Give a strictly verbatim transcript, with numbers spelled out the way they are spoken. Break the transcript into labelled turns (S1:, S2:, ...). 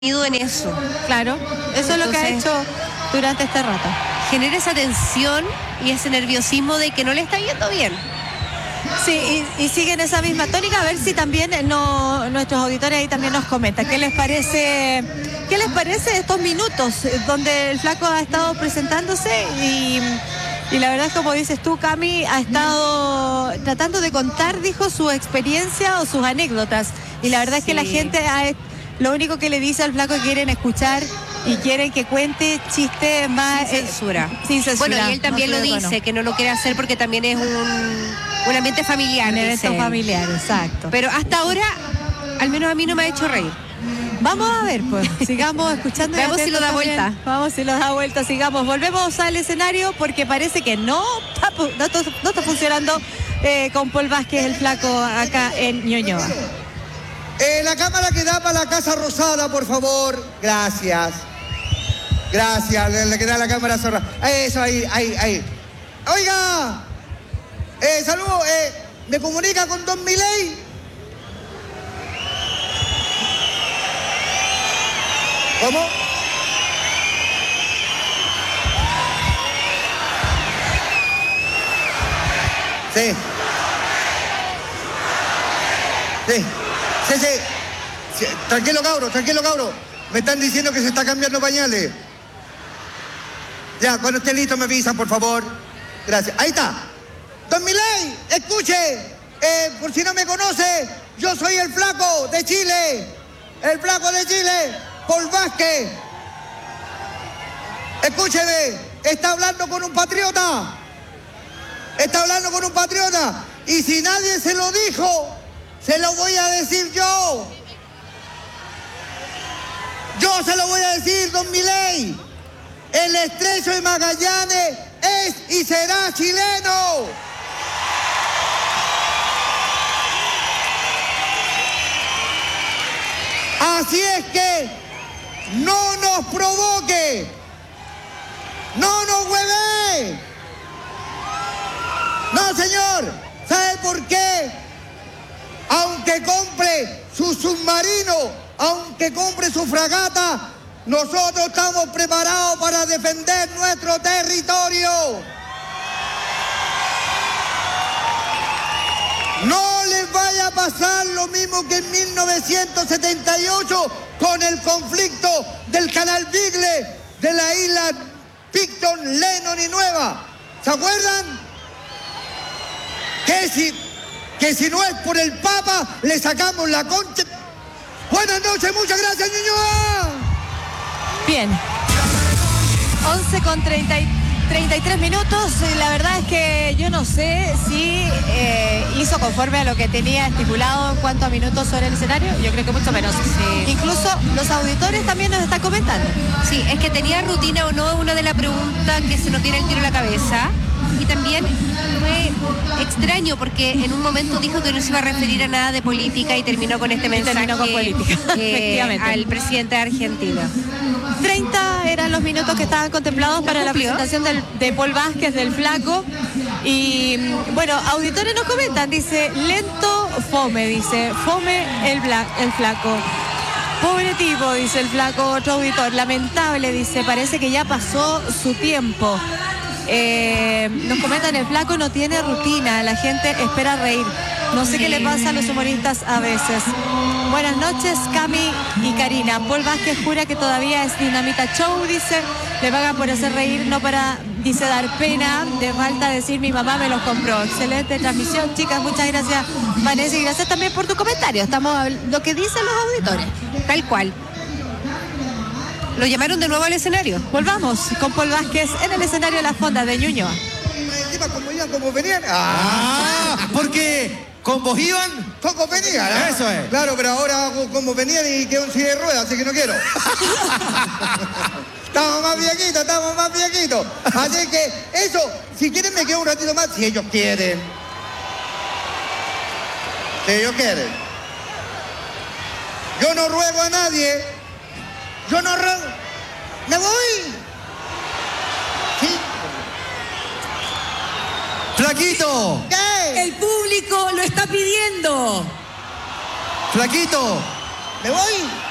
S1: en eso.
S2: Claro, eso Entonces, es lo que ha hecho durante este rato.
S1: Genera esa tensión y ese nerviosismo de que no le está yendo bien.
S2: Sí, y, y sigue en esa misma tónica, a ver si también no, nuestros auditores ahí también nos comentan. ¿Qué les parece, qué les parece estos minutos donde el Flaco ha estado presentándose y, y la verdad es como dices tú, Cami, ha estado tratando de contar, dijo, su experiencia o sus anécdotas. Y la verdad sí. es que la gente ha, lo único que le dice al Flaco es que quieren escuchar y quieren que cuente chistes más
S1: sin censura.
S2: Eh, sin censura.
S1: Bueno, y él también no lo dice, bueno. que no lo quiere hacer porque también es un, un ambiente familiar.
S2: Un evento familiar, exacto.
S1: Pero hasta ahora, al menos a mí no me ha hecho reír.
S2: Vamos a ver, pues, sigamos escuchando.
S1: Veamos si lo da
S2: también.
S1: vuelta.
S2: Vamos si lo da vuelta, sigamos. Volvemos al escenario porque parece que no está, no está, no está funcionando eh, con Paul Vázquez, el Flaco, acá en Ñuñoa.
S3: Eh, la cámara que da para la Casa Rosada, por favor. Gracias. Gracias, le queda la cámara zorra. Eso, ahí, ahí, ahí. Oiga, eh, saludos, eh, ¿me comunica con Don Milei? ¿Cómo? Sí. Sí, sí, sí. sí. Tranquilo, cabro, tranquilo, cabro. Me están diciendo que se está cambiando pañales. Ya, cuando esté listo me avisan, por favor. Gracias. Ahí está. Don Milei, escuche. Eh, por si no me conoce, yo soy el Flaco de Chile. El Flaco de Chile, Paul Vázquez. Escúcheme, está hablando con un patriota. Está hablando con un patriota. Y si nadie se lo dijo, se lo voy a decir yo. Yo se lo voy a decir, don Milei. El estrecho de Magallanes es y será chileno. Así es que no nos provoque, no nos hueve. No, señor, ¿sabe por qué? Aunque compre su submarino, aunque compre su fragata, nosotros estamos preparados para defender nuestro territorio. No les vaya a pasar lo mismo que en mil novecientos setenta y ocho con el conflicto del canal Beagle de la isla Picton, Lennon y Nueva. ¿Se acuerdan? Que si, que si no es por el Papa, le sacamos la concha. Buenas noches, muchas gracias, Ñuñoa.
S2: Bien. once con treinta y tres minutos. La verdad es que yo no sé si eh, hizo conforme a lo que tenía estipulado en cuanto a minutos sobre el escenario. Yo creo que mucho menos. Sí. Incluso los auditores también nos están comentando.
S1: Sí, es que tenía rutina o no, una de las preguntas que se nos tiene el tiro en la cabeza. Y también fue extraño porque en un momento dijo que no se iba a referir a nada de política y terminó con este mensaje
S2: terminó con política.
S1: Eh,
S2: Efectivamente.
S1: Al presidente de Argentina.
S2: treinta eran los minutos que estaban contemplados para la presentación del, de Paul Vázquez, del Flaco. Y bueno, auditores nos comentan, dice, lento, fome, dice, fome el, bla, el Flaco. Pobre tipo, dice el Flaco, otro auditor, lamentable, dice, parece que ya pasó su tiempo. Eh, nos comentan, el Flaco no tiene rutina, la gente espera reír. No sé qué le pasa a los humoristas a veces. Buenas noches, Cami y Karina. Paul Vázquez jura que todavía es Dinamita Show, dice. Le pagan por hacer reír, no para, dice, dar pena. De falta decir, mi mamá me los compró. Excelente transmisión, chicas. Muchas gracias, Vanessa. Y gracias también por tu comentario. Estamos a lo que dicen los auditores.
S1: Tal cual. ¿Lo llamaron de nuevo al escenario?
S2: Volvamos con Paul Vázquez en el escenario de las fondas de Ñuñoa.
S3: Como iban, como venían.
S4: Ah, porque con vos iban,
S3: como venían. ¿eh?
S4: Eso es.
S3: Claro, pero ahora hago como venían y quedo en silla de ruedas, así que no quiero. Estamos más viejitos, estamos más viejitos. Así que eso, si quieren me quedo un ratito más, si ellos quieren. Si ellos quieren. Yo no ruego a nadie. Yo no ruego. ¡Me voy! ¿Sí?
S4: Flaquito.
S3: ¿Qué?
S5: El público lo está pidiendo.
S4: Flaquito.
S3: ¿Me voy?